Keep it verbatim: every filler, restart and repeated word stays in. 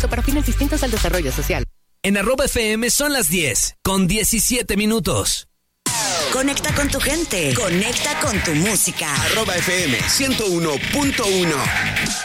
Para fines distintos al desarrollo social. En arroba F M son las diez, con diecisiete minutos. Conecta con tu gente. Conecta con tu música. Arroba F M ciento uno punto uno.